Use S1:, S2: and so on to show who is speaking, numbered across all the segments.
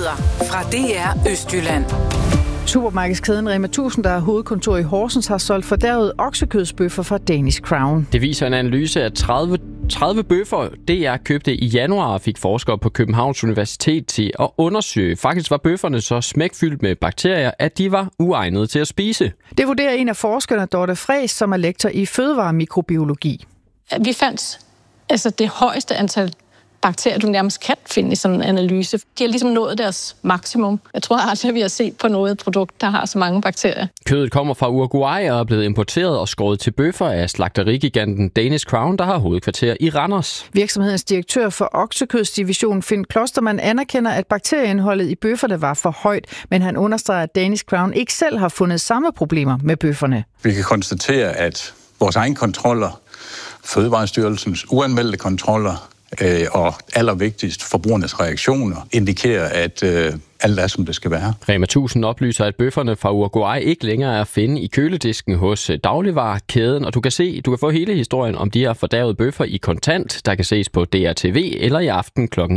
S1: Nyheder fra DR Østjylland.
S2: Supermarkedskæden Rema 1000, der har hovedkontor i Horsens, har solgt fordærvede oksekødsbøffer fra Danish Crown.
S3: Det viser en analyse af 30 bøffer, DR købte i januar, og fik forskere på Københavns Universitet til at undersøge. Faktisk var bøfferne så smækfyldt med bakterier, at de var uegnede til at spise. Det
S2: vurderer en af forskerne, Dorte Friis, som er lektor i fødevaremikrobiologi.
S4: Vi fandt det højeste antal bakterier, du nærmest kan finde i sådan en analyse. De har ligesom nået deres maksimum. Jeg tror aldrig, vi har set på noget produkt, der har så mange bakterier.
S3: Kødet kommer fra Uruguay og er blevet importeret og skåret til bøffer af slagterigiganten Danish Crown, der har hovedkvarter i Randers.
S2: Virksomhedens direktør for oksekødsdivisionen, Finn Klostermann, anerkender, at bakterieindholdet i bøfferne var for højt, men han understreger, at Danish Crown ikke selv har fundet samme problemer med bøfferne.
S5: Vi kan konstatere, at vores egen kontroller, Fødevarestyrelsens uanmeldte kontroller, og allervigtigst forbrugernes reaktioner indikerer, at alt er, som det skal være.
S3: Rema 1000 oplyser, at bøfferne fra Uruguay ikke længere er at finde i køledisken hos dagligvarekæden, og du kan få hele historien om de her fordærvede bøffer i kontant, der kan ses på DRTV eller i aften kl. 21.25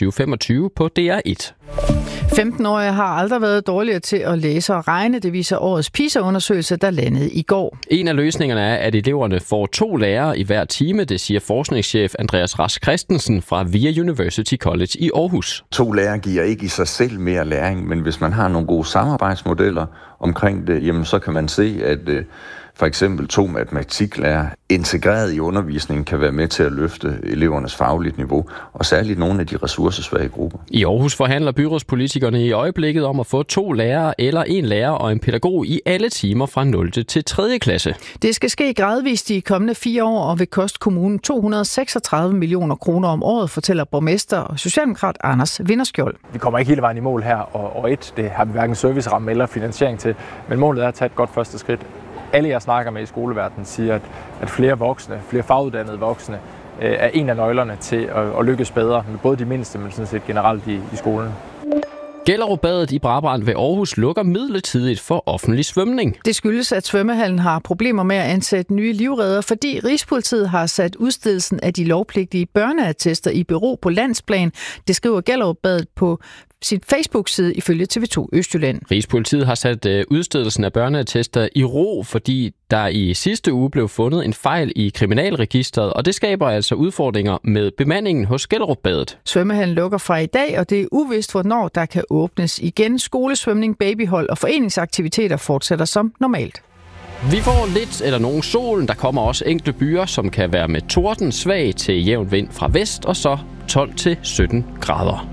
S3: på DR1.
S2: 15-årige har aldrig været dårligere til at læse og regne. Det viser årets PISA-undersøgelse, der landede i går.
S3: En af løsningerne er, at eleverne får 2 lærere i hver time. Det siger forskningschef Andreas Rask Christensen fra VIA University College i Aarhus.
S6: 2 lærere giver ikke i sig selv mere læring, men hvis man har nogle gode samarbejdsmodeller omkring det, jamen så kan man se, at for eksempel 2 matematiklærer integreret i undervisningen kan være med til at løfte elevernes fagligt niveau, og særligt nogle af de ressourcesvage grupper.
S3: I Aarhus forhandler byrådspolitikerne i øjeblikket om at få 2 lærere eller 1 lærer og en pædagog i alle timer fra 0. til 3. klasse.
S2: Det skal ske gradvist de kommende 4 år og vil koste kommunen 236 millioner kroner om året, fortæller borgmester og socialdemokrat Anders Vinderskjold.
S7: Vi kommer ikke hele vejen i mål her, og det har vi hverken serviceramme eller finansiering til, men målet er at tage et godt første skridt. Alle jeg snakker med i skoleverdenen siger, at flere voksne, flere faguddannede voksne, er en af nøglerne til at lykkes bedre med både de mindste, men sådan set generelt i skolen.
S3: Gellerupbadet i Brabrand ved Aarhus lukker midlertidigt for offentlig svømning.
S2: Det skyldes, at svømmehallen har problemer med at ansætte nye livreddere, fordi Rigspolitiet har sat udstedelsen af de lovpligtige børneattester i bero på landsplan. Det skriver Gellerupbadet på sin Facebook-side ifølge TV2 Østjylland.
S3: Rigspolitiet har sat udstedelsen af børneattester i ro, fordi der i sidste uge blev fundet en fejl i kriminalregisteret, og det skaber altså udfordringer med bemandingen hos Gellerupbadet.
S2: Svømmehallen lukker fra i dag, og det er uvist, hvornår der kan åbnes igen. Skolesvømning, babyhold og foreningsaktiviteter fortsætter som normalt.
S3: Vi får lidt eller nogen sol. Der kommer også enkelte byer, som kan være med torden, svag til jævn vind fra vest, og så 12 til 17 grader.